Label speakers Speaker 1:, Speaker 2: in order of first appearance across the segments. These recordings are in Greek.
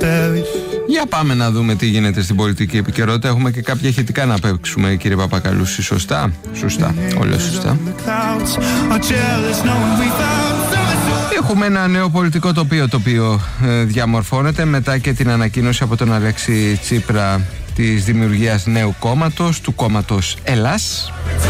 Speaker 1: Για πάμε να δούμε τι γίνεται στην πολιτική επικαιρότητα. Έχουμε και κάποια ηχητικά να παίξουμε, κύριε Παπακαλούση. Σωστά, σωστά, όλα σωστά. Έχουμε ένα νέο πολιτικό τοπίο το οποίο διαμορφώνεται μετά και την ανακοίνωση από τον Αλέξη Τσίπρα της δημιουργίας νέου κόμματος, του κόμματος Ελλάς.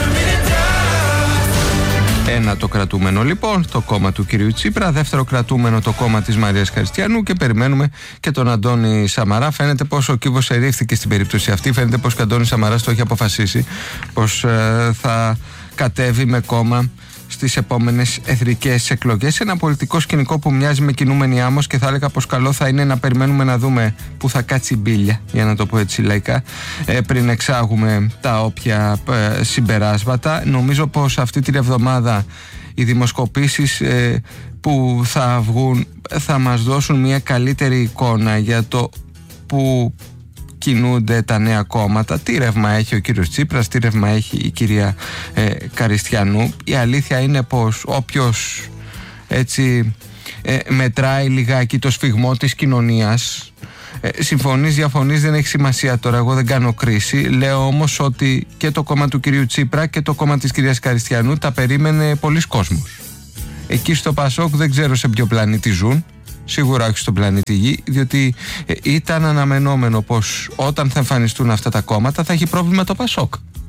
Speaker 1: Ένα το κρατούμενο λοιπόν, το κόμμα του κυρίου Τσίπρα. Δεύτερο κρατούμενο, το κόμμα της Μαρίας Χριστιανού. Και περιμένουμε και τον Αντώνη Σαμαρά. Φαίνεται πως ο κύβος ερήφθηκε στην περίπτωση αυτή. Φαίνεται πως ο Αντώνης Σαμαράς το έχει αποφασίσει, πως θα κατέβει με κόμμα στις επόμενες εθνικές εκλογές. Ένα πολιτικό σκηνικό που μοιάζει με κινούμενη άμμος, και θα έλεγα πως καλό θα είναι να περιμένουμε να δούμε που θα κάτσει η μπίλια, για να το πω έτσι λαϊκά, πριν εξάγουμε τα όποια συμπεράσματα. Νομίζω πως αυτή την εβδομάδα οι δημοσκοπήσεις που θα βγουν θα μας δώσουν μια καλύτερη εικόνα για το που κινούνται τα νέα κόμματα, τι ρεύμα έχει ο κύριος Τσίπρας, τι ρεύμα έχει η κυρία Καριστιανού. Η αλήθεια είναι πως όποιος έτσι μετράει λιγάκι το σφιγμό της κοινωνίας, συμφωνείς, διαφωνείς, δεν έχει σημασία τώρα, εγώ δεν κάνω κρίση. Λέω όμως ότι και το κόμμα του κυρίου Τσίπρα και το κόμμα της κυρίας Καριστιανού τα περίμενε πολλοί κόσμος. Εκεί στο Πασόκ δεν ξέρω σε ποιο πλανήτη ζουν. Σίγουρα όχι στον πλανήτη Γη, διότι ήταν αναμενόμενο πως όταν θα εμφανιστούν αυτά τα κόμματα θα έχει πρόβλημα το Πασόκ.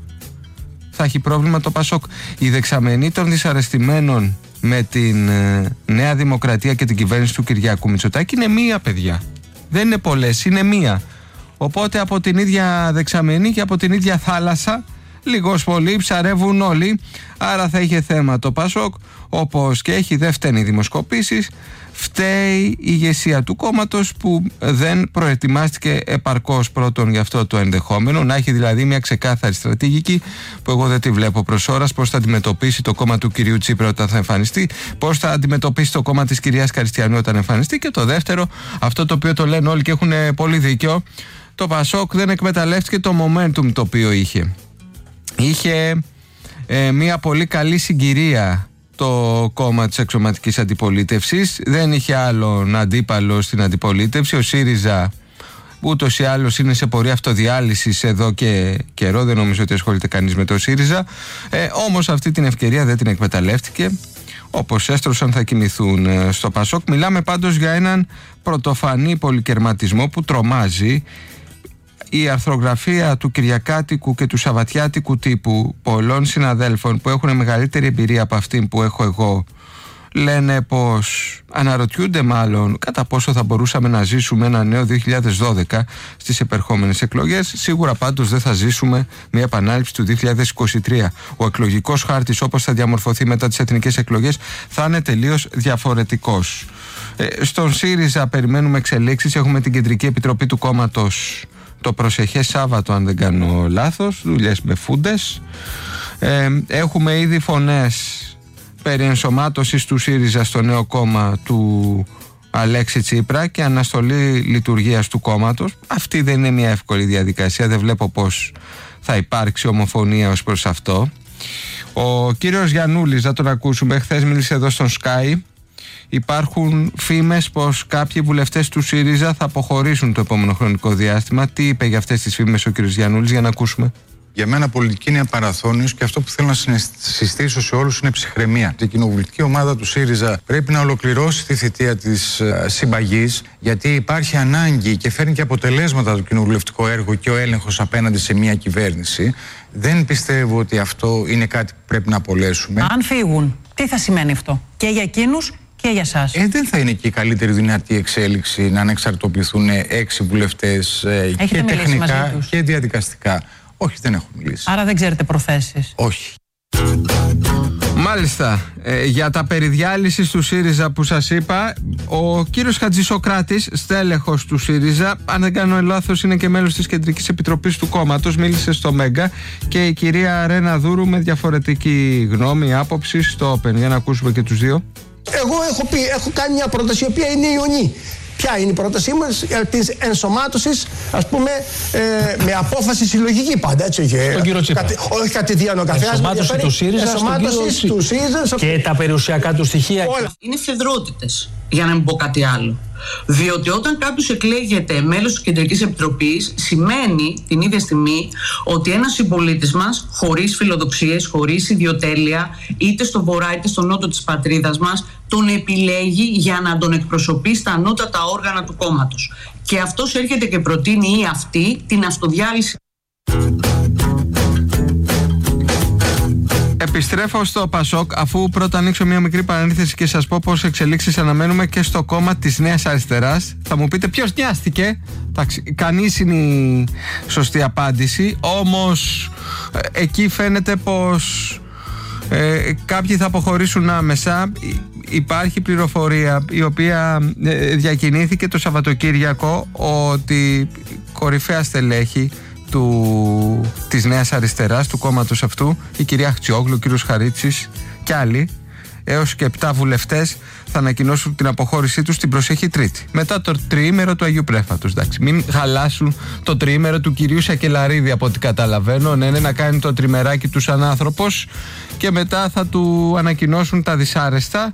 Speaker 1: Θα έχει πρόβλημα το Πασόκ. Η δεξαμενή των δυσαρεστημένων με την Νέα Δημοκρατία και την κυβέρνηση του Κυριάκου Μητσοτάκη είναι μία, παιδιά. Δεν είναι πολλές, είναι μία. Οπότε από την ίδια δεξαμενή και από την ίδια θάλασσα, λίγος πολύ ψαρεύουν όλοι. Άρα θα είχε θέμα το Πασόκ, όπως και έχει, δεν φταίνει οι δημοσκοπήσεις. Φταίει η ηγεσία του κόμματος που δεν προετοιμάστηκε επαρκώς πρώτον για αυτό το ενδεχόμενο, να έχει δηλαδή μια ξεκάθαρη στρατηγική που εγώ δεν τη βλέπω προς ώρας, πώς θα αντιμετωπίσει το κόμμα του κυρίου Τσίπρα όταν θα εμφανιστεί, πώς θα αντιμετωπίσει το κόμμα της κυρίας Καριστιανού όταν εμφανιστεί. Και το δεύτερο, αυτό το οποίο το λένε όλοι και έχουν πολύ δίκιο, το Πασόκ δεν εκμεταλλεύτηκε το momentum το οποίο είχε. Είχε μια πολύ καλή συγκυρία το κόμμα της εξωματικής αντιπολίτευσης, δεν είχε άλλον αντίπαλο στην αντιπολίτευση. Ο ΣΥΡΙΖΑ ούτως ή άλλως είναι σε πορεία αυτοδιάλυσης εδώ και καιρό, δεν νομίζω ότι ασχολείται κανείς με το ΣΥΡΙΖΑ, όμως αυτή την ευκαιρία δεν την εκμεταλλεύτηκε. Όπως έστρωσαν θα κινηθούν στο Πασόκ. Μιλάμε πάντως για έναν πρωτοφανή πολυκερματισμό που τρομάζει. Η αρθρογραφία του κυριακάτικου και του σαββατιάτικου τύπου πολλών συναδέλφων που έχουν μεγαλύτερη εμπειρία από αυτήν που έχω εγώ λένε πως αναρωτιούνται μάλλον κατά πόσο θα μπορούσαμε να ζήσουμε ένα νέο 2012 στις επερχόμενες εκλογές. Σίγουρα πάντως δεν θα ζήσουμε μια επανάληψη του 2023. Ο εκλογικός χάρτης όπως θα διαμορφωθεί μετά τις εθνικές εκλογές θα είναι τελείως διαφορετικός. Στον ΣΥΡΙΖΑ περιμένουμε εξελίξεις. Έχουμε την Κεντρική Επιτροπή του κόμματος το προσεχές Σάββατο, αν δεν κάνω λάθος, δουλειές με φούντες. Έχουμε ήδη φωνές περί ενσωμάτωσης του ΣΥΡΙΖΑ στο νέο κόμμα του Αλέξη Τσίπρα και αναστολή λειτουργίας του κόμματος. Αυτή δεν είναι μια εύκολη διαδικασία, δεν βλέπω πως θα υπάρξει ομοφωνία ως προς αυτό. Ο κύριος Γιαννούλης, να τον ακούσουμε, χθες μίλησε εδώ στον Sky. Υπάρχουν φήμες πως κάποιοι βουλευτές του ΣΥΡΙΖΑ θα αποχωρήσουν το επόμενο χρονικό διάστημα. Τι είπε για αυτές τις φήμες ο κ. Γιαννούλης, για να ακούσουμε?
Speaker 2: Για μένα πολιτική είναι απαραθώνιος και αυτό που θέλω να συστήσω σε όλους είναι ψυχραιμία. Η κοινοβουλευτική ομάδα του ΣΥΡΙΖΑ πρέπει να ολοκληρώσει τη θητεία της συμπαγής, γιατί υπάρχει ανάγκη και φέρνει και αποτελέσματα το κοινοβουλευτικό έργο και ο έλεγχος απέναντι σε μια κυβέρνηση. Δεν πιστεύω ότι αυτό είναι κάτι που πρέπει να απολέσουμε.
Speaker 3: Αν φύγουν, τι θα σημαίνει αυτό και για εκείνους και για εσάς?
Speaker 2: Δεν θα είναι και η καλύτερη δυνατή εξέλιξη να ανεξαρτητοποιηθούν 6 βουλευτές και τεχνικά και διαδικαστικά. Όχι, δεν έχω μιλήσει.
Speaker 3: Άρα δεν ξέρετε προθέσεις?
Speaker 2: Όχι.
Speaker 1: Μάλιστα, για τα περί διάλυσης του ΣΥΡΙΖΑ που σας είπα, ο κύριος Χατζησοκράτης, στέλεχος του ΣΥΡΙΖΑ, αν δεν κάνω λάθος είναι και μέλος της Κεντρικής Επιτροπής του κόμματος, μίλησε στο Μέγκα, και η κυρία Ρένα Δούρου με διαφορετική γνώμη, άποψη στο Open. Για να ακούσουμε και τους δύο.
Speaker 4: Εγώ έχω κάνει μια πρόταση η οποία είναι ιονή. Ποια είναι η πρότασή μας? Της ενσωμάτωσης, ας πούμε, με απόφαση συλλογική πάντα, έτσι.
Speaker 5: Στον κύριο Τσίπρα.
Speaker 4: Όχι κατηδίαν ο καθένας.
Speaker 5: Ενσωμάτωση του ΣΥΡΙΖΑ στον κύριο
Speaker 4: του ΣΥΡΙΖΑ.
Speaker 5: Και τα περιουσιακά του στοιχεία.
Speaker 4: Όλα.
Speaker 6: Είναι φεδρότητες.
Speaker 5: για να μην πω κάτι άλλο. Διότι όταν κάποιος εκλέγεται μέλος της Κεντρικής Επιτροπής, σημαίνει την ίδια στιγμή ότι ένας συμπολίτης μας, χωρίς φιλοδοξίες, χωρίς ιδιοτέλεια, είτε στο βορρά είτε στο νότο της πατρίδας μας, τον επιλέγει για να τον εκπροσωπεί στα ανώτατα όργανα του κόμματος. Και αυτός έρχεται και προτείνει ή αυτή την αυτοδιάλυση.
Speaker 1: Επιστρέφω στο Πασόκ, αφού πρώτα ανοίξω μια μικρή παρένθεση και σας πω πώς εξελίξεις αναμένουμε και στο κόμμα της Νέας Αριστεράς. Θα μου πείτε ποιος νοιάστηκε. Κανείς είναι η σωστή απάντηση. Όμως εκεί φαίνεται πως κάποιοι θα αποχωρήσουν άμεσα. Υπάρχει πληροφορία η οποία διακινήθηκε το Σαββατοκύριακο ότι κορυφαία στελέχη της Νέας Αριστεράς, του κόμματος αυτού, η κυρία Χτσιόγλου, ο κύριος Χαρίτσης και άλλοι, έως και 7 βουλευτές θα ανακοινώσουν την αποχώρησή τους την προσεχή Τρίτη, μετά το τριήμερο του Αγίου Πνεύματος. Μην χαλάσουν το τριήμερο του κυρίου Σακελαρίδη, από ό,τι καταλαβαίνω. Ναι, να κάνει το τριμεράκι του σαν άνθρωπος και μετά θα του ανακοινώσουν τα δυσάρεστα.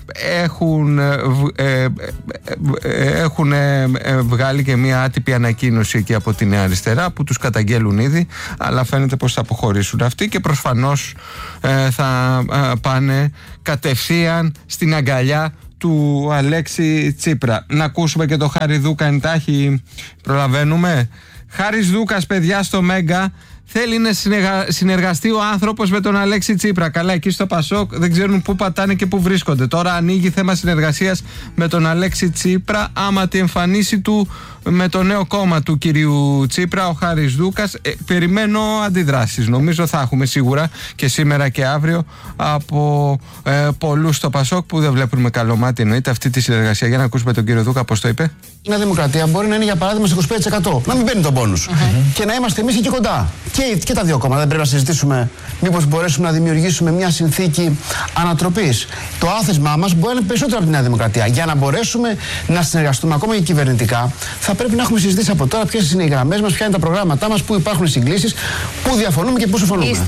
Speaker 1: Έχουν βγάλει και μια άτυπη ανακοίνωση εκεί από τη Νέα Αριστερά που τους καταγγέλουν ήδη, αλλά φαίνεται πως θα αποχωρήσουν αυτοί και προσφανώς θα πάνε κατευθείαν στην αγκαλιά του Αλέξη Τσίπρα. Να ακούσουμε και το Χάρη Δούκα εντάχει, προλαβαίνουμε. Χάρης Δούκας, παιδιά, στο Μέγκα. Θέλει να συνεργαστεί ο άνθρωπος με τον Αλέξη Τσίπρα. Καλά, εκεί στο Πασόκ δεν ξέρουν πού πατάνε και πού βρίσκονται. Τώρα ανοίγει θέμα συνεργασίας με τον Αλέξη Τσίπρα, άμα τη εμφανίσει του με το νέο κόμμα του κυρίου Τσίπρα, ο Χάρης Δούκας. Περιμένω αντιδράσεις. Νομίζω θα έχουμε σίγουρα και σήμερα και αύριο από πολλούς στο Πασόκ που δεν βλέπουν με καλό μάτι, εννοείται, αυτή τη συνεργασία. Για να ακούσουμε τον κύριο Δούκα πώς το είπε.
Speaker 6: Η Νέα Δημοκρατία μπορεί να είναι για παράδειγμα στο 25%. Να μην παίρνει τον πόνους. Και να είμαστε εμείς εκεί κοντά. Και τα δύο κόμματα. Δεν πρέπει να συζητήσουμε μήπως μπορέσουμε να δημιουργήσουμε μια συνθήκη ανατροπής. Το άθεσμά μας μπορεί να είναι περισσότερο από τη Νέα Δημοκρατία. Για να μπορέσουμε να συνεργαστούμε ακόμα και κυβερνητικά, θα πρέπει να έχουμε συζητήσει από τώρα ποιες είναι οι γραμμές μας, ποια είναι τα προγράμματά μας, πού υπάρχουν συγκλήσεις, πού διαφωνούμε και πού συμφωνούμε.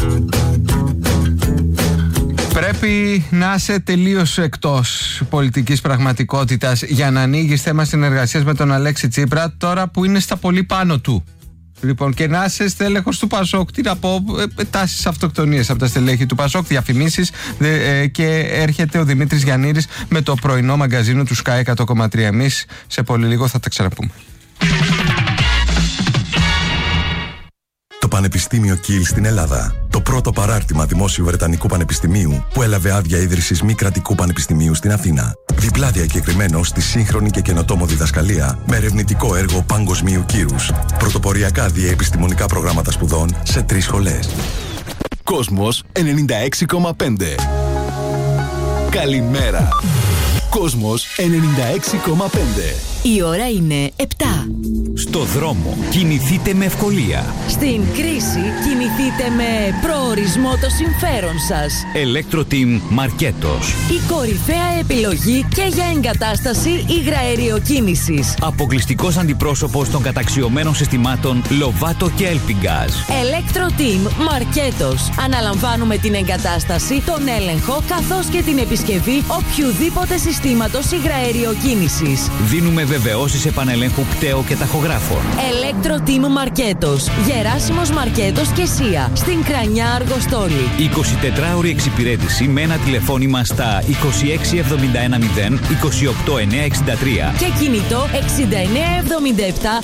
Speaker 1: Πρέπει να είσαι τελείως εκτός πολιτικής πραγματικότητας για να ανοίγεις θέμα συνεργασίας με τον Αλέξη Τσίπρα, τώρα που είναι στα πολύ πάνω του. Λοιπόν, και να είσαι στέλεχος του Πασόκ, τι να πω, τάσεις αυτοκτονίες από τα στελέχη του Πασόκ, διαφημίσεις, και έρχεται ο Δημήτρης Γιαννήρης με το πρωινό μαγκαζίνο του Sky 100,3. Εμείς σε πολύ λίγο θα τα ξαναπούμε.
Speaker 7: Το Πανεπιστήμιο Κιλ στην Ελλάδα. Το πρώτο παράρτημα δημόσιου Βρετανικού Πανεπιστημίου που έλαβε άδεια ίδρυσης μη κρατικού πανεπιστημίου στην Αθήνα. Διπλά διακεκριμένο στη σύγχρονη και καινοτόμο διδασκαλία με ερευνητικό έργο παγκοσμίου κύρους. Πρωτοποριακά διαεπιστημονικά προγράμματα σπουδών σε 3 σχολές.
Speaker 8: Κόσμος 96,5. Καλημέρα. Κόσμος 96,5.
Speaker 9: Η ώρα είναι 7.
Speaker 10: Στο δρόμο κινηθείτε με ευκολία.
Speaker 9: Στην κρίση κινηθείτε με προορισμό το συμφέρον σας.
Speaker 10: Electro-Team Μαρκέτος.
Speaker 9: Η κορυφαία επιλογή και για εγκατάσταση υγραεριοκίνησης.
Speaker 10: Αποκλειστικός αντιπρόσωπος των καταξιωμένων συστημάτων Lovato και Elpingaz.
Speaker 9: Electro-Team Μαρκέτος. Αναλαμβάνουμε την εγκατάσταση, τον έλεγχο καθώς και την επισκευή οποιουδήποτε συστήματος υγραεριοκίνησης.
Speaker 10: Δίνουμε βεβαιώσεις επανελέγχου πτέο και ταχογράφων.
Speaker 9: Electro-Team Μαρκέτος. Γεράσιμος Μαρκέτος και Σία. Στην Κρανιά Αργοστόλη.
Speaker 10: 24ωρη εξυπηρέτηση με ένα τηλεφώνημα στα 26710 28963
Speaker 9: και κινητό 6977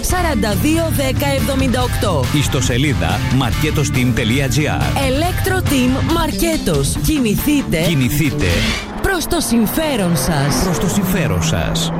Speaker 9: 421078.
Speaker 10: Ιστοσελίδα marketosteam.gr.
Speaker 9: Electro-Team Μαρκέτος. Κινηθείτε προς το συμφέρον σας.
Speaker 10: Προς το συμφέρον σας.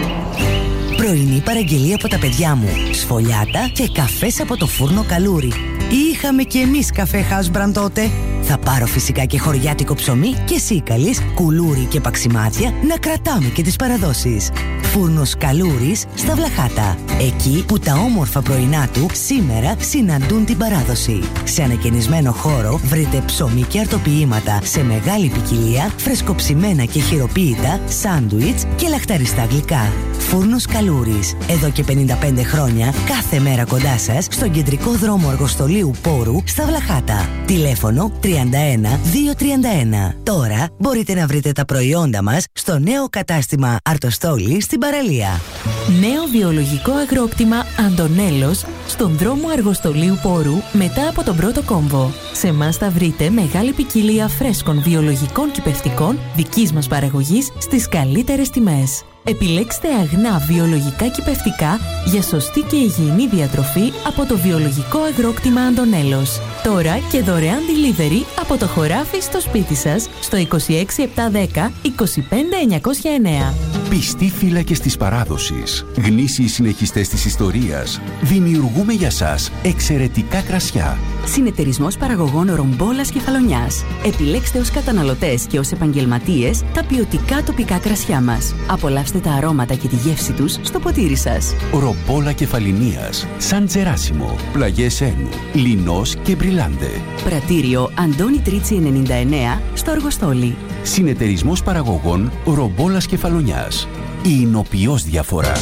Speaker 11: Πρωινή παραγγελία από τα παιδιά μου. Σφολιάτα και καφές από το φούρνο Καλούρι. Είχαμε κι εμείς καφέ Housebrand τότε. Θα πάρω φυσικά και χωριάτικο ψωμί και σίκαλης, κουλούρι και παξιμάδια να κρατάμε και τις παραδόσεις. Φούρνος Καλούρης στα Βλαχάτα. Εκεί που τα όμορφα πρωινά του σήμερα συναντούν την παράδοση. Σε ανακαινισμένο χώρο βρείτε ψωμί και αρτοποιήματα σε μεγάλη ποικιλία, φρεσκοψημένα και χειροποίητα, σάντουιτς και λαχταριστά γλυκά. Φούρνος Καλούρης. Εδώ και 55 χρόνια, κάθε μέρα κοντά σας, στον κεντρικό δρόμο Αργοστολίου Πόρου στα Βλαχάτα. Τηλέφωνο 310 231. Τώρα μπορείτε να βρείτε τα προϊόντα μας στο νέο κατάστημα Αρτοστόλη στην παραλία.
Speaker 12: Νέο βιολογικό αγρόκτημα Αντωνέλος στον δρόμο Αργοστολίου Πόρου μετά από τον πρώτο κόμβο. Σε εμάς θα βρείτε μεγάλη ποικιλία φρέσκων βιολογικών κυπευτικών δικής μας παραγωγής στις καλύτερες τιμές. Επιλέξτε αγνά βιολογικά κυπευτικά για σωστή και υγιεινή διατροφή από το βιολογικό αγρόκτημα Αντωνέλος. Τώρα και δωρεάν delivery από το χωράφι στο σπίτι σας στο 26710 25909.
Speaker 8: Πιστοί φύλακες της παράδοσης, γνήσιοι συνεχιστές της ιστορίας, δημιουργούμε για σας εξαιρετικά κρασιά.
Speaker 13: Συνεταιρισμός παραγωγών Ρομπόλας Κεφαλονιάς. Επιλέξτε ως καταναλωτές και ως επαγγελματίες τα ποιοτικά τοπικά κρασιά μας. Απολαύστε τα αρώματα και τη γεύση τους στο ποτήρι σας.
Speaker 8: Ρομπόλα Κεφαλινίας, Σαν Τζεράσιμο, Πλαγιές Ένου, Λινός και Μπριλάντε.
Speaker 13: Πρατήριο Αντώνη Τρίτσι 99 στο Αργοστόλι.
Speaker 8: Συνεταιρισμός παραγωγών Ρομπόλας Κεφαλονιάς. Η εινοποιώς διαφορά.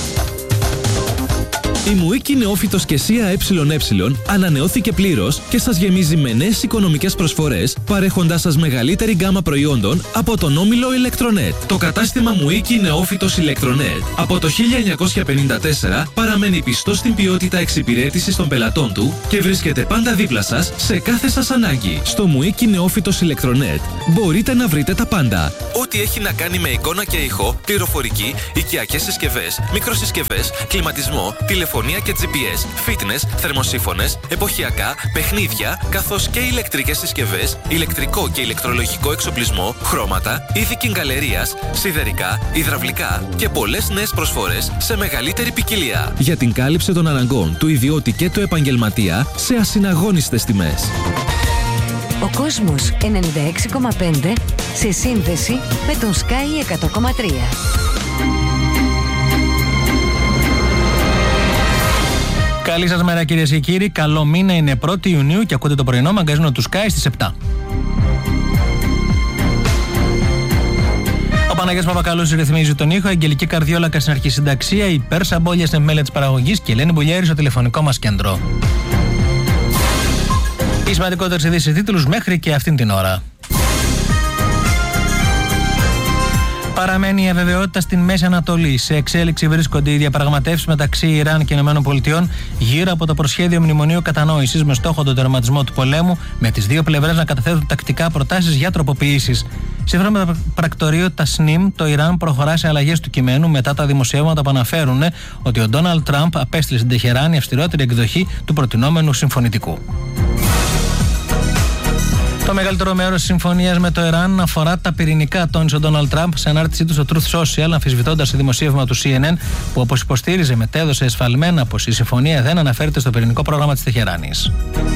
Speaker 14: Η Μουίκη Νεόφυτος και ΣΥΑ ΕΕ ανανεώθηκε πλήρως και σας γεμίζει με νέες οικονομικές προσφορές, παρέχοντάς σας μεγαλύτερη γκάμα προϊόντων από τον όμιλο Electronet. Το κατάστημα Μουίκη Νεόφυτος Electronet από το 1954 παραμένει πιστό στην ποιότητα εξυπηρέτησης των πελατών του και βρίσκεται πάντα δίπλα σας σε κάθε σας ανάγκη. Στο Μουίκη Νεόφυτος Electronet μπορείτε να βρείτε τα πάντα. Ό,τι έχει να κάνει με εικόνα και ήχο, πληροφορική, οικιακές συσκευές, μικροσυσκευές, κλιματισμό, τηλεφωνία και GPS, fitness, θερμοσύφωνες, εποχιακά, παιχνίδια, καθώς και ηλεκτρικές συσκευές, ηλεκτρικό και ηλεκτρολογικό εξοπλισμό, χρώματα, είδη κιγκαλερίας, σιδερικά, υδραυλικά και πολλές νέες προσφορές σε μεγαλύτερη ποικιλία. Για την κάλυψη των αναγκών του ιδιώτη και του επαγγελματία σε ασυναγώνιστες τιμές.
Speaker 9: Ο κόσμος 96,5 σε σύνδεση με τον Sky 100,3.
Speaker 15: Καλή σας μέρα κυρίες και κύριοι. Καλό μήνα, είναι 1η Ιουνίου και ακούτε το πρωινό μαγκαζίνο του Sky στις 7. Ο Παναγιώτης Παπακαλούς ρυθμίζει τον ήχο, Αγγελική Καρδιόλακα στην αρχισυνταξία, η Πέρσα Μπόλια στην επιμέλεια της παραγωγής και η Ελένη Μπουλιέρη στο τηλεφωνικό μας κέντρο. Οι σημαντικότερες ειδήσεις τίτλους μέχρι και αυτήν την ώρα. Παραμένει η αβεβαιότητα στην Μέση Ανατολή. Σε εξέλιξη βρίσκονται οι διαπραγματεύσεις μεταξύ Ιράν και ΗΠΑ γύρω από το προσχέδιο μνημονίου κατανόησης με στόχο τον τερματισμό του πολέμου, με τις δύο πλευρές να καταθέτουν τακτικά προτάσεις για τροποποιήσεις. Σύμφωνα με το πρακτορείο Τασνίμ, το Ιράν προχωρά σε αλλαγές του κειμένου μετά τα δημοσιεύματα που αναφέρουν ότι ο Ντόναλντ Τραμπ απέστειλε στην Τεχεράνη αυστηρότερη εκδοχή του προτινόμενου συμφωνητικού. Το μεγαλύτερο μέρος της συμφωνίας με το Ιράν αφορά τα πυρηνικά, τόνισε ο Ντόναλντ Τραμπ σε ανάρτησή του στο Truth Social, αμφισβητώντας το δημοσίευμα του CNN, που όπως υποστήριζε μετέδωσε εσφαλμένα πως η συμφωνία δεν αναφέρεται στο πυρηνικό πρόγραμμα της Τεχεράνης.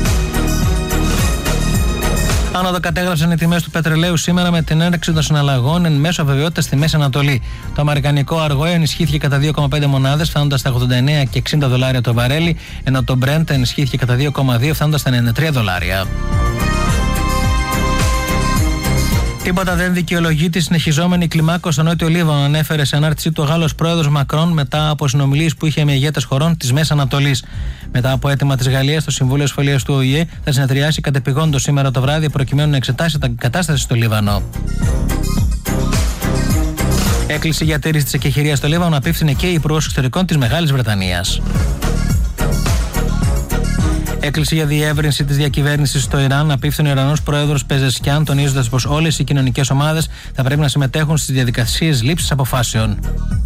Speaker 15: Άνοδο κατέγραψαν οι τιμές του πετρελαίου σήμερα με την έναρξη των συναλλαγών εν μέσω αβεβαιότητας στη Μέση Ανατολή. Το αμερικανικό αργό ενισχύθηκε κατά 2,5 μονάδες, φτάνοντας στα $89 και $60 το βαρέλι, ενώ το Brent ενισχύθηκε κατά 2,2 φτάνοντας στα $93. Τίποτα δεν δικαιολογεί τη συνεχιζόμενη κλιμάκωση στο Νότιο Λίβανο, ανέφερε σε ανάρτησή του ο Γάλλος πρόεδρος Μακρόν μετά από συνομιλίες που είχε με ηγέτες χωρών της Μέσης Ανατολής. Μετά από αίτημα της Γαλλίας, το Συμβούλιο Ασφαλείας του ΟΗΕ θα συνεδριάσει κατεπηγόντως σήμερα το βράδυ προκειμένου να εξετάσει την κατάσταση στο Λίβανο. Έκκληση για τήρηση της εκεχηρίας στο Λίβανο απίφθινε και η Υπουργός Εξωτερικών της Μεγάλης Βρετανίας. Έκκληση για διεύρυνση της διακυβέρνησης στο Ιράν απίφθινε ο Ιρανός πρόεδρος Πεζεσκιάν, τονίζοντας πως όλες οι κοινωνικές ομάδες θα πρέπει να συμμετέχουν στις διαδικασίες λήψης αποφάσεων.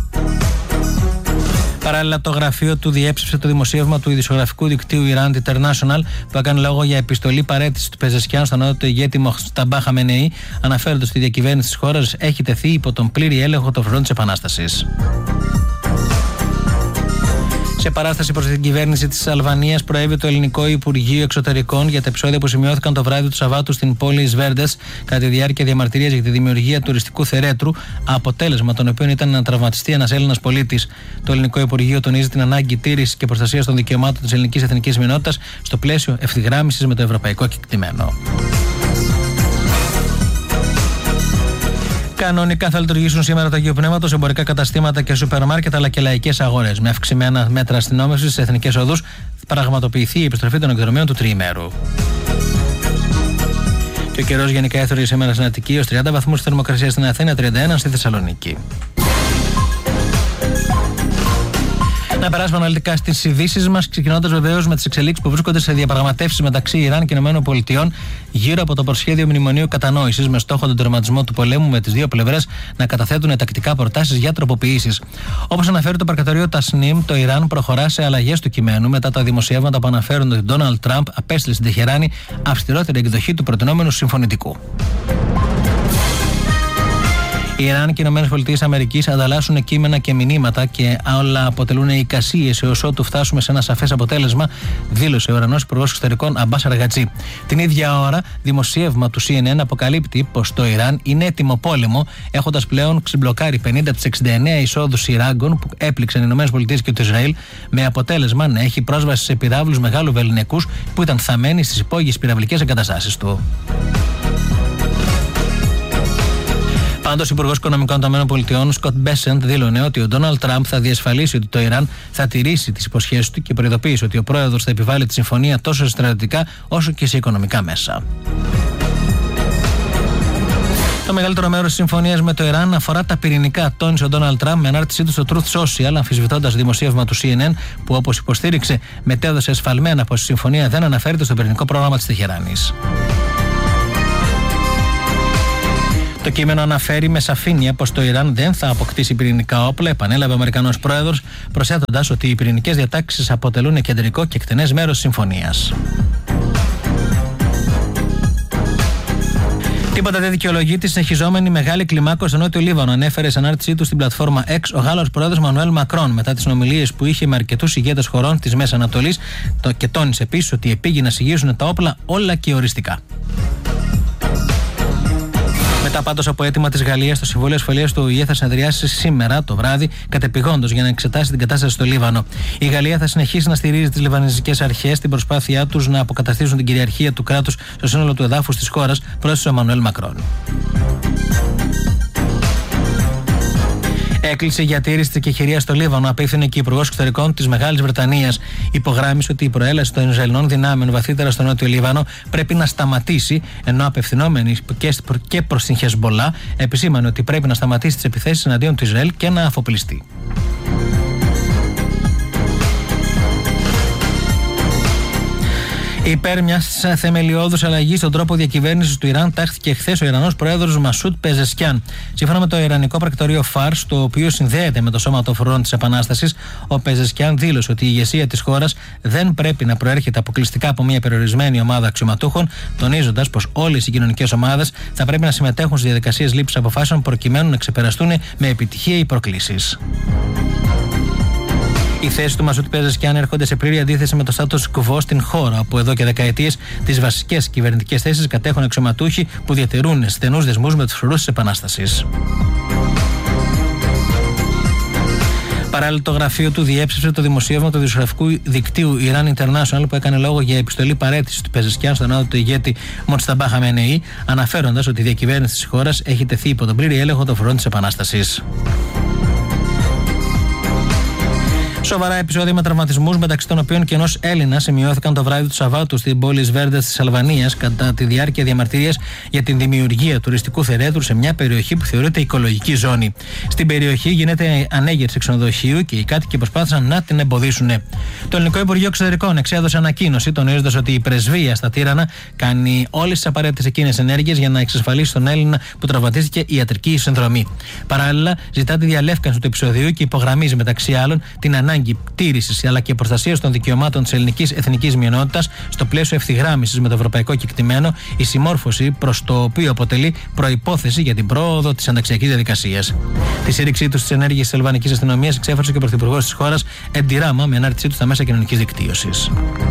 Speaker 15: Παράλληλα, το γραφείο του διέψευσε το δημοσίευμα του ειδησιογραφικού δικτύου Iran International που έκανε λόγο για επιστολή παραίτησης του Πεζεσκιάν στον ανώτατο ηγέτη Μοχταμπά Χαμενεή, αναφέροντας ότι η διακυβέρνηση της χώρας έχει τεθεί υπό τον πλήρη έλεγχο των φρουρών της Επανάστασης. Σε παράσταση προς την κυβέρνηση της Αλβανίας προέβη το Ελληνικό Υπουργείο Εξωτερικών για τα επεισόδια που σημειώθηκαν το βράδυ του Σαββάτου στην πόλη Σβέρντες κατά τη διάρκεια διαμαρτυρίας για τη δημιουργία τουριστικού θερέτρου, αποτέλεσμα των οποίων ήταν να τραυματιστεί ένας Έλληνας πολίτης. Το Ελληνικό Υπουργείο τονίζει την ανάγκη τήρησης και προστασίας των δικαιωμάτων της ελληνικής εθνικής μειονότητας στο πλαίσιο ευθυγράμμισης με το ευρωπαϊκό κεκτημένο. Κανονικά θα λειτουργήσουν σήμερα το Αγίου Πνεύματος, εμπορικά καταστήματα και σούπερ μάρκετ αλλά και λαϊκές αγορές. Με αυξημένα μέτρα αστυνόμευσης στις εθνικές οδούς θα πραγματοποιηθεί η επιστροφή των εκδρομίων του τριημέρου. Και ο καιρός γενικά έθωρε σήμερα στην Αττική ως 30 βαθμούς, θερμοκρασία στην Αθήνα, 31 στη Θεσσαλονίκη. Να περάσουμε αναλυτικά στις ειδήσεις μας, ξεκινώντας βεβαίως με τις εξελίξεις που βρίσκονται σε διαπραγματεύσεις μεταξύ Ιράν και ΗΠΑ γύρω από το προσχέδιο μνημονίου κατανόησης με στόχο τον τερματισμό του πολέμου, με τις δύο πλευρές να καταθέτουν τακτικά προτάσεις για τροποποιήσεις. Όπως αναφέρει το προκατορείο Τασνίμ, το Ιράν προχωρά σε αλλαγές του κειμένου μετά τα δημοσιεύματα που αναφέρουν ότι ο Ντόναλντ Τραμπ απέστειλε στην Τεχεράνη αυστηρότερη εκδοχή του προτινόμενου συμφωνητικού. Η Ιράν και οι ΗΠΑ ανταλλάσσουν κείμενα και μηνύματα και όλα αποτελούν εικασίες έως ότου φτάσουμε σε ένα σαφές αποτέλεσμα, δήλωσε ο Ιρανός Υπουργός Εξωτερικών Αμπάς Αργατζή. Την ίδια ώρα, δημοσίευμα του CNN αποκαλύπτει πως το Ιράν είναι έτοιμο πόλεμο, έχοντας πλέον ξεμπλοκάρει 50 από τις 69 εισόδους Ιράγκων που έπληξαν οι ΗΠΑ και το Ισραήλ, με αποτέλεσμα να έχει πρόσβαση σε πυράβλους μεγάλου βεληνικούς που ήταν θαμμένοι στις υπόγειες πυραυλικές εγκαταστάσεις του. Πάντως, ο Υπουργός Οικονομικών των ΗΠΑ, Σκοτ Μπέσεντ, δήλωνε ότι ο Ντόναλντ Τραμπ θα διασφαλίσει ότι το Ιράν θα τηρήσει τις υποσχέσεις του και προειδοποίησε ότι ο πρόεδρος θα επιβάλλει τη συμφωνία τόσο σε στρατιωτικά όσο και σε οικονομικά μέσα. Το μεγαλύτερο μέρος της συμφωνίας με το Ιράν αφορά τα πυρηνικά, τόνισε ο Ντόναλντ Τραμπ με ανάρτησή του στο Truth Social, αμφισβητώντας δημοσίευμα του CNN που, όπως υποστήριξε, μετέδωσε εσφαλμένα πως η συμφωνία δεν αναφέρεται στο πυρηνικό πρόγραμμα της Τεχεράνης. Το κείμενο αναφέρει με σαφήνεια πως το Ιράν δεν θα αποκτήσει πυρηνικά όπλα, επανέλαβε ο Αμερικανός πρόεδρος, προσθέτοντας ότι οι πυρηνικές διατάξεις αποτελούν κεντρικό και εκτενές μέρος της συμφωνίας. Τίποτα δεν δικαιολογεί τη συνεχιζόμενη μεγάλη κλιμάκωση στο Νότιο Λίβανο, ανέφερε σε ανάρτησή του στην πλατφόρμα X ο Γάλλος πρόεδρος Μανουέλ Μακρόν μετά τις συνομιλίες που είχε με αρκετούς ηγέτες χωρών της Μέσης Ανατολής και τόνισε επίσης ότι επήγει να συγγύσουν τα όπλα όλα και οριστικά. Μετά πάντως από αίτημα της Γαλλίας, το Συμβούλιο Ασφαλείας του ΟΗΕ θα συνεδριάσει σήμερα το βράδυ κατεπηγόντως για να εξετάσει την κατάσταση στο Λίβανο. Η Γαλλία θα συνεχίσει να στηρίζει τις λιβανεζικές αρχές στην προσπάθειά τους να αποκαταστήσουν την κυριαρχία του κράτους στο σύνολο του εδάφους της χώρας, πρόσθεσε ο Μανουέλ Μακρόν. Έκλεισε για τήρηση της εκεχηρίας στο Λίβανο, απίθυνε και η Υπουργός Εξωτερικών της Μεγάλης Βρετανίας. Υπογράμμισε ότι η προέλαση των Ισραηλινών δυνάμεων βαθύτερα στο Νότιο Λίβανο πρέπει να σταματήσει, ενώ απευθυνόμενοι και προς την Χεσμπολά επισήμανε ότι πρέπει να σταματήσει τις επιθέσεις εναντίον του Ισραήλ και να αφοπλιστεί. Υπέρ μιας θεμελιώδους αλλαγής στον τρόπο διακυβέρνησης του Ιράν τάχθηκε χθες ο Ιρανός πρόεδρος Μασούτ Πεζεσκιάν. Σύμφωνα με το Ιρανικό πρακτορείο Φάρς, το οποίο συνδέεται με το Σώμα των Φρουρών της Επανάστασης, ο Πεζεσκιάν δήλωσε ότι η ηγεσία της χώρας δεν πρέπει να προέρχεται αποκλειστικά από μια περιορισμένη ομάδα αξιωματούχων, τονίζοντας πως όλες οι κοινωνικές ομάδες θα πρέπει να συμμετέχουν στις διαδικασίες λήψης αποφάσεων προκειμένου να ξεπεραστούν με επιτυχία οι προκλήσεις. Οι θέσεις του Μασούτ Πεζεσκιάν έρχονται σε πλήρη αντίθεση με το status quo στην χώρα, όπου εδώ και δεκαετίες τις βασικές κυβερνητικές θέσεις κατέχουν αξιωματούχοι που διατηρούν στενούς δεσμούς με τους φρουρούς της Επανάστασης. Παράλληλα, το γραφείο του διέψευσε το δημοσίευμα του δημοσιογραφικού δικτύου Iran International που έκανε λόγο για επιστολή παραίτησης του Πεζεσκιάν στον ανώτατο ηγέτη Μοτζταμπά Χαμενεή, αναφέροντας ότι η διακυβέρνηση της χώρας έχει τεθεί υπό τον πλήρη έλεγχο των φρουρών της Επανάστασης. Σοβαρά επεισόδια με τραυματισμούς, μεταξύ των οποίων και ενός Έλληνα, σημειώθηκαν το βράδυ του Σαββάτου στην πόλη Σβέρντες της Αλβανίας κατά τη διάρκεια διαμαρτυρίας για την δημιουργία τουριστικού θερέτρου σε μια περιοχή που θεωρείται οικολογική ζώνη. Στην περιοχή γίνεται ανέγερση ξενοδοχείου και οι κάτοικοι προσπάθησαν να την εμποδίσουν. Το Ελληνικό Υπουργείο Εξωτερικών εξέδωσε ανακοίνωση τονίζοντας ότι η πρεσβεία στα Τύρανα κάνει όλες τις απαραίτητες εκείνες ενέργειες για να εξασφαλίσει στον Έλληνα που τραυματίστηκε ιατρική συνδρομή. Παράλληλα, ζητά τη διαλεύκανση του επεισοδίου και υπογραμμίζει μεταξύ άλλων την ανάγκη τήρησης αλλά και προστασίας των δικαιωμάτων της ελληνικής εθνικής μειονότητας στο πλαίσιο ευθυγράμμισης με το ευρωπαϊκό κεκτημένο, η συμμόρφωση προς το οποίο αποτελεί προϋπόθεση για την πρόοδο της ενταξιακής διαδικασίας. Τη στήριξή του στις ενέργειες της αλβανικής αστυνομίας εξέφρασε και ο πρωθυπουργός της χώρας Έντι Ράμα με ανάρτησή του στα μέσα κοινωνικής δικτύωσης.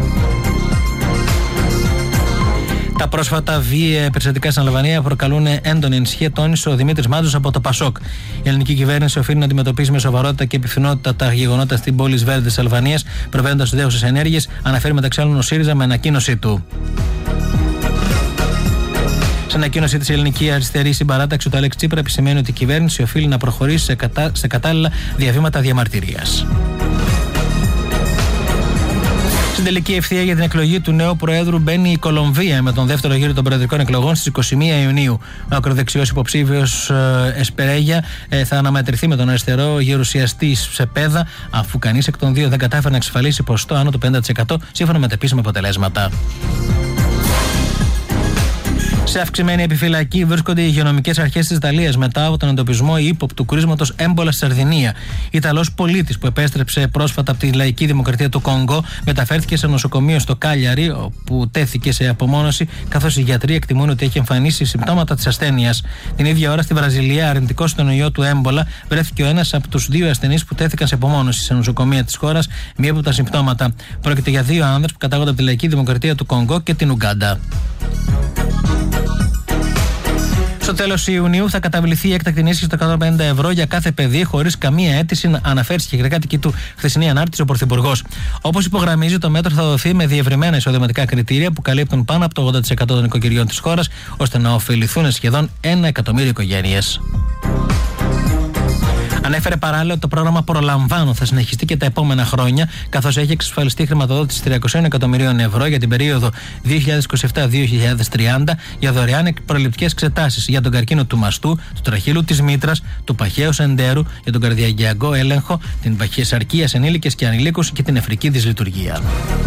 Speaker 15: Τα πρόσφατα βίαια περιστατικά στην Αλβανία προκαλούν έντονη ανησυχία, τόνισε ο Δημήτρης Μάντζος από το ΠΑΣΟΚ. Η ελληνική κυβέρνηση οφείλει να αντιμετωπίσει με σοβαρότητα και επιθυνότητα τα γεγονότα στην πόλη Σβέρντες της Αλβανίας, προβαίνοντας δέουσες ενέργειες, αναφέρει μεταξύ άλλων ο ΣΥΡΙΖΑ με ανακοίνωσή του. Σε ανακοίνωσή της, η ελληνική αριστερή συμπαράταξη του Αλέξη Τσίπρα επισημαίνει ότι η κυβέρνηση οφείλει να προχωρήσει σε κατάλληλα διαβήματα διαμαρτυρίας. Στην τελική ευθεία για την εκλογή του νέου Προέδρου μπαίνει η Κολομβία με τον δεύτερο γύρο των προεδρικών εκλογών στις 21 Ιουνίου. Ο ακροδεξιός υποψήφιος Εσπερέγια θα αναμετρηθεί με τον αριστερό γερουσιαστή Σεπέδα, αφού κανείς εκ των δύο δεν κατάφερε να εξασφαλίσει ποσοστό άνω του 50% σύμφωνα με τα επίσημα αποτελέσματα. Σε αυξημένη επιφυλακή βρίσκονται οι υγειονομικές αρχές της Ιταλίας μετά από τον εντοπισμό ύποπτου κρούσματος έμπολα στη Σαρδινία. Ιταλός πολίτης που επέστρεψε πρόσφατα από τη Λαϊκή Δημοκρατία του Κονγκό μεταφέρθηκε σε νοσοκομείο στο Κάλιαρι, όπου τέθηκε σε απομόνωση, καθώς οι γιατροί εκτιμούν ότι έχει εμφανίσει συμπτώματα της ασθένειας. Την ίδια ώρα στη Βραζιλία, αρνητικός στον ιό του έμπολα, βρέθηκε ο ένας από τους δύο ασθενείς που τέθηκαν σε απομόνωση σε νοσοκομεία της χώρας, μία από τα συμπτώματα. Πρόκειται για δύο άνδρες που κατάγονται από τη Λαϊκή Δημοκρατία του Κονγκό και την Ουγκάντα. Στο τέλος Ιουνίου θα καταβληθεί η έκτακτη ενίσχυση των 150 ευρώ για κάθε παιδί, χωρίς καμία αίτηση να αναφέρει συγκεκριμένα του χθεσινή ανάρτηση ο Πρωθυπουργός. Όπως υπογραμμίζει, το μέτρο θα δοθεί με διευρυμένα εισοδηματικά κριτήρια που καλύπτουν πάνω από το 80% των οικογενειών της χώρας, ώστε να ωφεληθούν σχεδόν 1 εκατομμύριο οικογένειες. Ανέφερε παράλληλα ότι το πρόγραμμα Προλαμβάνω θα συνεχιστεί και τα επόμενα χρόνια, καθώς έχει εξασφαλιστεί χρηματοδότηση 300 εκατομμυρίων ευρώ για την περίοδο 2027-2030 για δωρεάν προληπτικές εξετάσεις για τον καρκίνο του μαστού, του τραχύλου της μήτρας, του παχαίου εντέρου, για τον καρδιαγγειακό έλεγχο, την παχυσαρκία σε ενήλικες και ανηλίκους και την νεφρική δυσλειτουργία.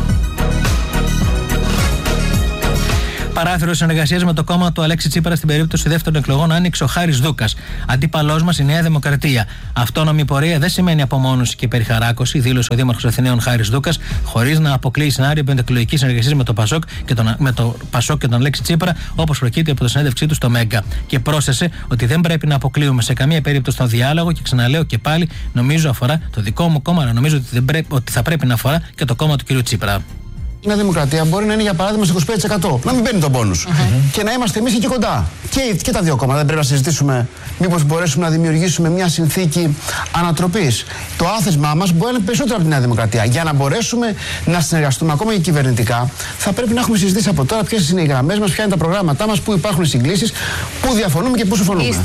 Speaker 15: Παράθυρο συνεργασίας με το κόμμα του Αλέξη Τσίπρα στην περίπτωση δεύτερων εκλογών άνοιξε ο Χάρης Δούκας. Αντίπαλός μας η Νέα Δημοκρατία. Αυτόνομη πορεία δεν σημαίνει απομόνωση και περιχαράκωση, δήλωσε ο Δήμαρχος Αθηναίων Χάρης Δούκας, χωρίς να αποκλείει σενάριο πεντεκλογικής συνεργασίας με το Πασόκ και τον Αλέξη Τσίπρα, όπως προκύπτει από τη συνέντευξή του στο Μέγκα. Και πρόσθεσε ότι δεν πρέπει να αποκλείουμε σε καμία περίπτωση τον διάλογο, και ξαναλέω και πάλι, νομίζω αφορά το δικό μου κόμμα, αλλά νομίζω ότι θα πρέπει να αφορά και το κόμμα του κ. Τσίπρα.
Speaker 6: Η Νέα Δημοκρατία μπορεί να είναι για παράδειγμα στο 25%. Να μην παίρνει τον πόνους. Και να είμαστε εμείς εκεί κοντά. Και τα δύο κόμματα. Δεν πρέπει να συζητήσουμε μήπως μπορέσουμε να δημιουργήσουμε μια συνθήκη ανατροπής. Το άθεσμά μας μπορεί να είναι περισσότερο από τη Νέα Δημοκρατία. Για να μπορέσουμε να συνεργαστούμε ακόμα και κυβερνητικά, θα πρέπει να έχουμε συζητήσει από τώρα ποιες είναι οι γραμμές μας, ποια είναι τα προγράμματά μας, πού υπάρχουν συγκλήσεις, πού διαφωνούμε και πού συμφωνούμε.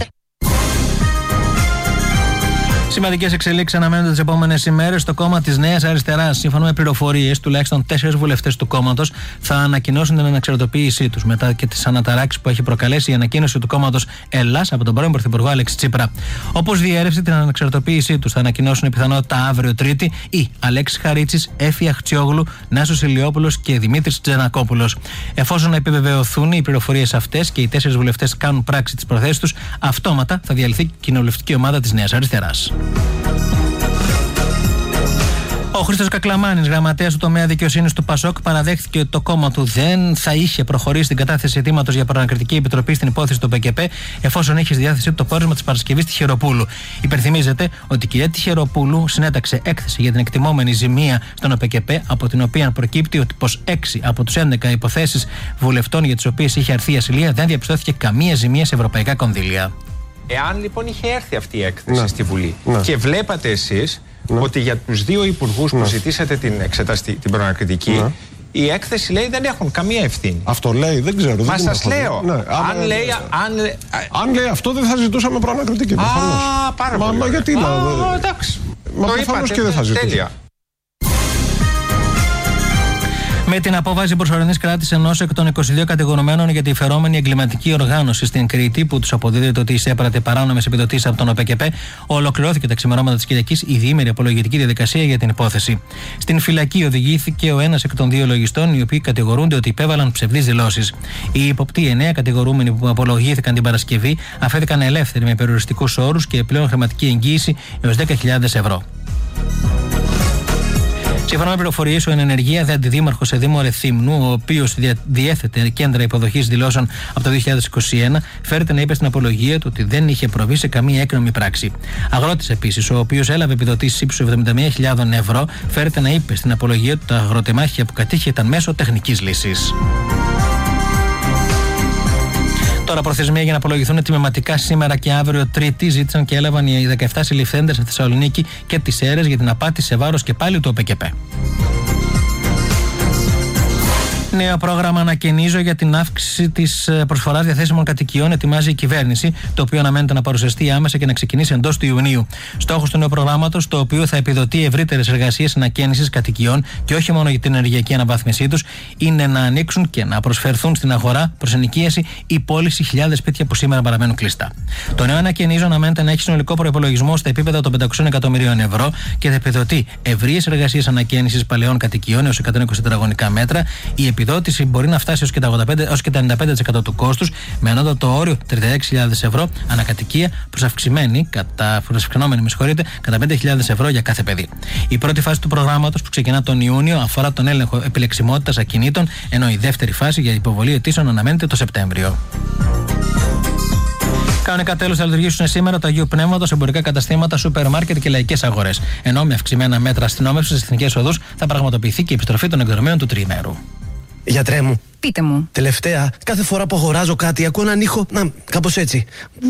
Speaker 15: Σημαντικές εξελίξεις αναμένονται τις επόμενες ημέρες στο κόμμα της Νέας Αριστεράς. Σύμφωνα με πληροφορίες, τουλάχιστον 4 βουλευτές του κόμματος θα ανακοινώσουν την αναξαρτοποίησή τους μετά και τις αναταράξεις που έχει προκαλέσει η ανακοίνωση του κόμματος Ελλάς από τον πρώην Πρωθυπουργό Αλέξη Τσίπρα. Όπως διέρευσε την αναξαρτοποίησή τους, θα ανακοινώσουν πιθανότητα αύριο Τρίτη οι Αλέξης Χαρίτσης, Έφη Αχτσιόγλου, Νάσος Ηλιόπουλος και Δημήτρης Τζενακόπουλος. Εφόσον επιβεβαιωθούν οι πληροφορίες αυτές και οι 4 βουλευτές κάνουν πράξη τις προθέσεις τους, αυτόματα θα διαλυθεί η κοινοβουλευτική ομάδα της Νέας Αριστεράς. Ο Χρήστος Κακλαμάνης, γραμματέας του τομέα δικαιοσύνης του Πασόκ, παραδέχθηκε ότι το κόμμα του δεν θα είχε προχωρήσει στην κατάθεση αιτήματος για προανακριτική επιτροπή στην υπόθεση του ΠΚΠ, εφόσον είχε στη διάθεσή του το πόρισμα της Παρασκευής Τυχεροπούλου. Υπενθυμίζεται ότι η κυρία Τυχεροπούλου συνέταξε έκθεση για την εκτιμόμενη ζημία στον ΟΠΚΠ, από την οποία προκύπτει ότι πως 6 από τους 11 υποθέσεις βουλευτών για τις οποίες είχε αρθεί η ασυλία δεν διαπιστώθηκε καμία ζημία σε ευρωπαϊκά κονδύλια.
Speaker 16: Εάν λοιπόν είχε έρθει αυτή η έκθεση στη Βουλή και βλέπατε εσείς ότι για τους δύο υπουργούς που ζητήσατε την προανακριτική, η έκθεση λέει δεν έχουν καμία ευθύνη.
Speaker 17: Αυτό λέει, δεν ξέρω.
Speaker 16: Μα σας λέω.
Speaker 17: Αν λέει αυτό, δεν θα ζητούσαμε προανακριτική.
Speaker 16: Πάρα πολύ.
Speaker 17: Μα γιατί να.
Speaker 16: Εντάξει.
Speaker 17: Μα προφανώς και δεν θα ζητούσαμε.
Speaker 15: Με την απόβαση προσωρινής κράτησης ενός εκ των 22 κατηγορουμένων για τη φερόμενη εγκληματική οργάνωση στην Κρήτη, που τους αποδίδεται ότι εισέπρατε παράνομες επιδοτήσεις από τον ΟΠΚΠ, ολοκληρώθηκε τα ξημερώματα της Κυριακής η διήμερη απολογητική διαδικασία για την υπόθεση. Στην φυλακή οδηγήθηκε ο ένας εκ των δύο λογιστών, οι οποίοι κατηγορούνται ότι υπέβαλαν ψευδείς δηλώσεις. Οι υποπτοί 9 κατηγορούμενοι που απολογήθηκαν την Παρασκευή αφέθηκαν ελεύθεροι με περιοριστικούς όρους και πλέον χρηματική εγγύηση έως 10.000 ευρώ. Σύμφωνα με πληροφορίες, ο εν ενεργεία αντιδήμαρχος σε Δήμο Ρεθύμνου, ο οποίος διέθετε κέντρα υποδοχής δηλώσεων από το 2021, φέρεται να είπε στην απολογία του ότι δεν είχε προβεί σε καμία έκνομη πράξη. Αγρότης επίσης, ο οποίος έλαβε επιδοτήσεις ύψους 71.000 ευρώ, φέρεται να είπε στην απολογία του ότι τα αγροτεμάχια που κατήχε ήταν μέσω τεχνικής λύσης. Τώρα, προθεσμία για να απολογηθούν τιμηματικά σήμερα και αύριο Τρίτη ζήτησαν και έλαβαν οι 17 συλληφθέντες στη Θεσσαλονίκη και τις Σέρρες για την απάτη σε βάρος και πάλι του ΟΠΚΠ. Νέο πρόγραμμα ανακαινίζω για την αύξηση της προσφοράς διαθέσιμων κατοικιών ετοιμάζει η κυβέρνηση, το οποίο αναμένεται να παρουσιαστεί άμεσα και να ξεκινήσει εντός του Ιουνίου. Στόχος του νέου προγράμματος, το οποίο θα επιδοτεί ευρύτερες εργασίες ανακαίνησης κατοικιών και όχι μόνο για την ενεργειακή αναβάθμισή τους, είναι να ανοίξουν και να προσφερθούν στην αγορά προς ενοικίαση ή πώληση χιλιάδες σπίτια που σήμερα παραμένουν κλειστά. Το νέο ανακαινίζω αναμένεται να έχει συνολικό προϋπολογισμό στα επίπεδα των 500 εκατομμυρίων ευρώ και θα επιδοτεί ευρείες εργασίες ανακαίνησης παλαιών κατοικιών έως 120 τετραγωνικά μέτρα. Η επιδότηση μπορεί να φτάσει έως και 95% του κόστους, με ανώτατο όριο 36.000 ευρώ ανακατοικία, προσαυξανόμενη κατά 5.000 ευρώ για κάθε παιδί. Η πρώτη φάση του προγράμματος, που ξεκινά τον Ιούνιο, αφορά τον έλεγχο επιλεξιμότητας ακινήτων, ενώ η δεύτερη φάση για υποβολή αιτήσεων αναμένεται το Σεπτέμβριο. Κανονικά τέλος θα λειτουργήσουν σήμερα το Αγίου Πνεύματος, εμπορικά καταστήματα, σούπερ μάρκετ και λαϊκές αγορές. Ενώ με αυξημένα μέτρα αστυνόμευσης στις εθνικές οδούς θα πραγματοποιηθεί και η επιστροφή των εκδρομέων του τριημέρου.
Speaker 18: Γιατρέ μου.
Speaker 19: Πείτε μου.
Speaker 18: Τελευταία, κάθε φορά που αγοράζω κάτι, ακούω έναν ήχο. Κάπως έτσι.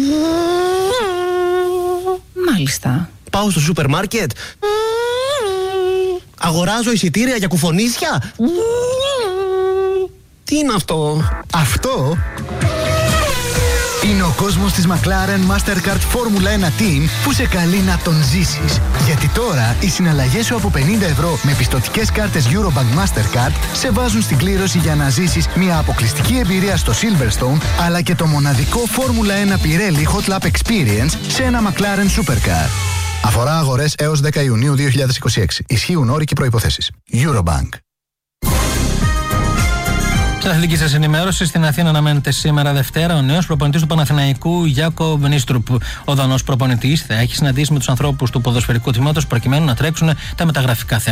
Speaker 19: Μάλιστα.
Speaker 18: Πάω στο σούπερ μάρκετ. Αγοράζω εισιτήρια για κουφονίσια. Τι είναι αυτό?
Speaker 20: Αυτό είναι ο κόσμος της McLaren Mastercard Formula 1 Team που σε καλεί να τον ζήσεις. Γιατί τώρα οι συναλλαγές σου από 50 ευρώ με πιστωτικές κάρτες Eurobank Mastercard σε βάζουν στην κλήρωση για να ζήσεις μια αποκλειστική εμπειρία στο Silverstone, αλλά και το μοναδικό Formula 1 Pirelli Hot Lap Experience σε ένα McLaren Supercar. Αφορά αγορές έως 10 Ιουνίου 2026. Ισχύουν όροι και προϋποθέσεις. Eurobank.
Speaker 15: Στην αθλητική σας ενημέρωση, στην Αθήνα αναμένεται σήμερα Δευτέρα ο νέος προπονητής του Παναθηναϊκού, Γιάκοβ Νίστρουπ. Ο Δανός προπονητής θα έχει συναντήσει με τους ανθρώπους του ποδοσφαιρικού τμήματος προκειμένου να τρέξουν τα μεταγραφικά θέματα.